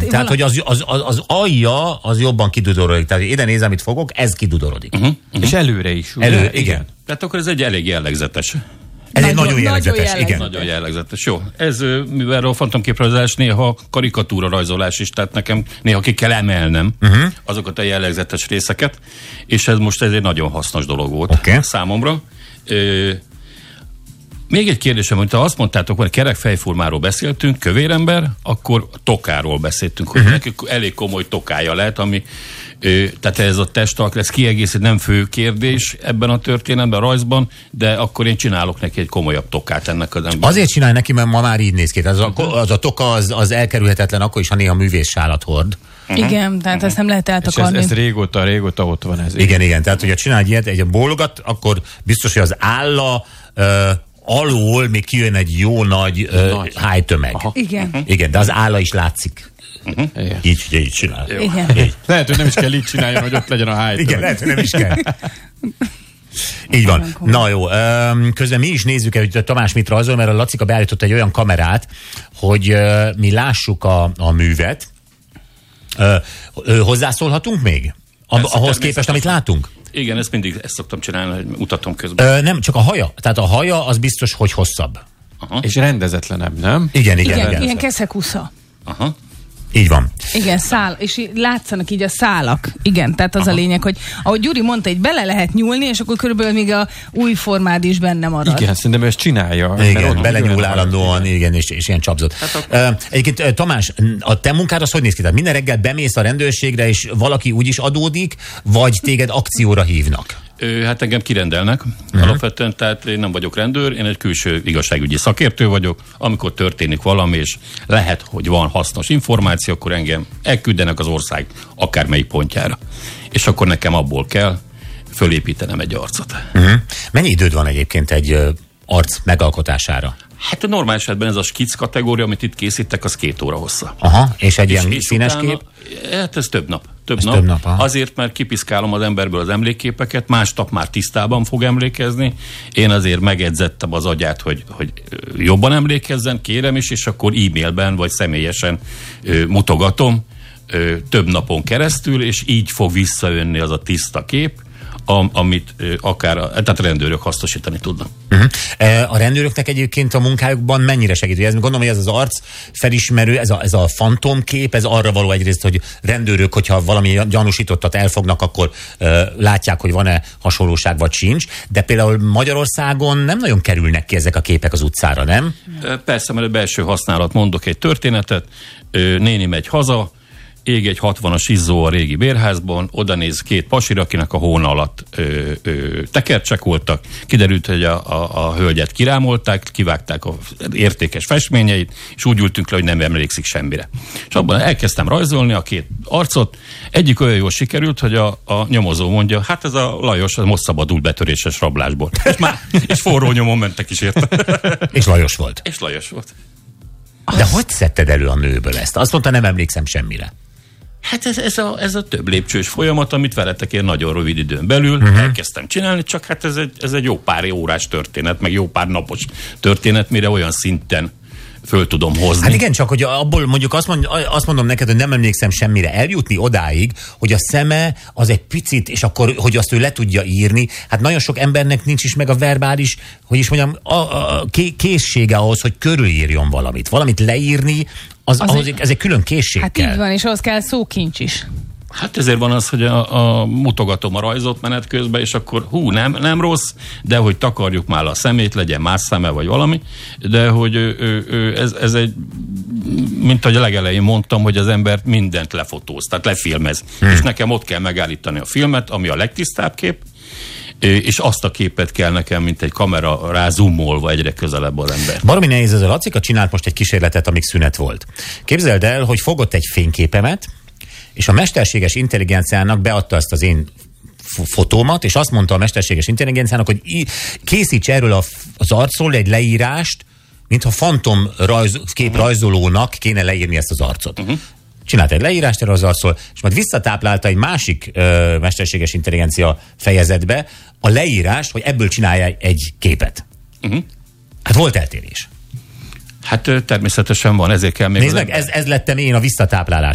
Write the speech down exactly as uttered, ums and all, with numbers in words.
Tehát, vala... hogy az, az, az, az alja az jobban kidudorodik. Tehát ide nézem, amit fogok, ez kidudorodik. Uh-huh, uh-huh. És előre is. Elő, igen. igen. Tehát akkor ez egy elég jellegzetes. Ez nagyon, egy nagyon jellegzetes, nagyon igen. Nagyon jellegzetes, jó. Ez, mivel a fantomképrajzolás néha karikatúra rajzolás is, tehát nekem néha ki kell emelnem uh-huh. azokat a jellegzetes részeket, és ez most ez egy nagyon hasznos dolog volt okay. számomra. Ö, még egy kérdésem, hogy te azt mondtátok, hogy kerekfejformáról beszéltünk, kövérember, akkor tokáról beszéltünk, hogy uh-huh. neki elég komoly tokája lehet, ami Ö, tehát ez a testalk, ez kiegészít, nem fő kérdés ebben a történetben, a rajzban, de akkor én csinálok neki egy komolyabb tokát ennek az embernek. Azért csinálj neki, mert ma már így néz ki. Az a, az a toka az, az elkerülhetetlen, akkor is, ha néha művészsálat hord. Uh-huh. Igen, tehát uh-huh. ezt nem lehet eltakarni. És ez, ez régóta, régóta ott van ez. Igen, igen, tehát hogyha csinálj ilyet, egy bólogat, akkor biztos, hogy az álla ö, alól még kijön egy jó nagy, ö, nagy. hájtömeg. Aha. Igen. Uh-huh. Igen, de az álla is látszik. Uh-huh. Így, ugye, így csinál. Így. Lehet, hogy nem is kell így csináljon, hogy ott legyen a hájtömeg. Igen, lehet, hogy nem is kell. Így van. Na jó, közben mi is nézzük el, hogy Tamás mit rajzol, mert a Lacika beállított egy olyan kamerát, hogy mi lássuk a, a művet. Hozzászólhatunk még? Persze, ahhoz képest, amit látunk? Igen, ezt mindig ezt szoktam csinálni, hogy mutatom közben. Ö, nem, csak a haja. Tehát a haja az biztos, hogy hosszabb. Aha. És rendezetlenebb, nem? Igen, igen. Igen, igen. ilyen keszekusza. Aha. Így van. Igen, szál, és látszanak így a szálak. Igen, tehát az Aha. a lényeg, hogy ahogy Gyuri mondta, hogy bele lehet nyúlni, és akkor körülbelül még a új formád is benne marad. Igen, szerintem ezt csinálja. Igen, belenyúl állandóan, igen, és, és ilyen csapzott. Hát akkor... uh, egyébként Tamás, a te munkád az hogy néz ki? Tehát minden reggel bemész a rendőrségre, és valaki úgy is adódik, vagy téged akcióra hívnak? Ö, hát engem kirendelnek uh-huh. alapvetően, tehát én nem vagyok rendőr, én egy külső igazságügyi szakértő vagyok, amikor történik valami, és lehet, hogy van hasznos információ, akkor engem elküldenek az ország akármelyik pontjára. És akkor nekem abból kell fölépítenem egy arcot. Uh-huh. Mennyi időd van egyébként egy uh, arc megalkotására? Hát a normál esetben ez a skic kategória, amit itt készítek, az két óra hossza. Aha, és egy és ilyen és színes utána, kép? Hát ez több nap. Több ez nap. Több nap azért, mert kipiszkálom az emberből az emlékképeket, másnap már tisztában fog emlékezni. Én azért megedzettem az agyát, hogy, hogy jobban emlékezzen, kérem is, és akkor e-mailben vagy személyesen ö, mutogatom ö, több napon keresztül, és így fog visszajönni az a tiszta kép, Am, amit ö, akár a, tehát a rendőrök hasznosítani tudnak. Uh-huh. A rendőröknek egyébként a munkájukban mennyire segít? Ez, gondolom, hogy ez az arc felismerő, ez a, ez a fantomkép, ez arra való egyrészt, hogy rendőrök, hogyha valami gyanúsítottat elfognak, akkor uh, látják, hogy van-e hasonlóság, vagy sincs. De például Magyarországon nem nagyon kerülnek ki ezek a képek az utcára, nem? Persze, mert a belső használat, mondok egy történetet, néni megy haza, ég egy hatvanas izzó a régi bérházban, oda néz két pasira, akinek a hóna alatt ö, ö, tekercsekoltak. Kiderült, hogy a, a, a hölgyet kirámolták, kivágták az értékes festményeit, és úgy ültünk le, hogy nem emlékszik semmire. És abban elkezdtem rajzolni a két arcot. Egyik olyan jól sikerült, hogy a, a nyomozó mondja, hát ez a Lajos, az most szabadult betöréses rablásból. És már és forró nyomon mentek is érte. És Lajos volt. És Lajos volt. De Azt... hogy szedted elő a nőből ezt? Azt mondta, nem emlékszem semmire. Hát ez, ez, a, ez a több lépcsős folyamat, amit veletek én nagyon rövid időn belül uh-huh. elkezdtem csinálni, csak hát ez egy, ez egy jó pár órás történet, meg jó pár napos történet, mire olyan szinten föl tudom hozni. Hát igen, csak hogy abból mondjuk azt, mond, azt mondom neked, hogy nem emlékszem semmire, eljutni odáig, hogy a szeme az egy picit, és akkor, hogy azt ő le tudja írni, hát nagyon sok embernek nincs is meg a verbális, hogy is mondjam, a, a, a készsége ahhoz, hogy körülírjon valamit. Valamit leírni, az, az ahhoz, egy, ez egy külön készség hát kell. így van, és ahhoz kell szókincs is. Hát ezért van az, hogy a, a, mutogatom a rajzot menet közben, és akkor hú, nem, nem rossz, de hogy takarjuk már a szemét, legyen más szeme, vagy valami, de hogy ő, ő, ő, ez, ez egy, mint ahogy a legelején mondtam, hogy az embert mindent lefotóz, tehát lefilmez. Hmm. És nekem ott kell megállítani a filmet, ami a legtisztább kép, és azt a képet kell nekem, mint egy kamera rá zoomolva egyre közelebb az ember. Baromi nehéz ez a Lacika, csinált most egy kísérletet, amíg szünet volt. Képzeld el, hogy fogott egy fényképemet, és a mesterséges intelligenciának beadta ezt az én fotómat, és azt mondta a mesterséges intelligenciának, hogy készíts erről az arcról egy leírást, mintha fantom rajz, képrajzolónak kéne leírni ezt az arcot. Uh-huh. Csinált egy leírást erről az arcról, és majd visszatáplálta egy másik ö, mesterséges intelligencia fejezetbe a leírást, hogy ebből csinálja egy képet. Uh-huh. Hát volt eltérés. Hát természetesen van, ezért kell még... Nézd meg, ez, ez lettem én a visszatáplálás.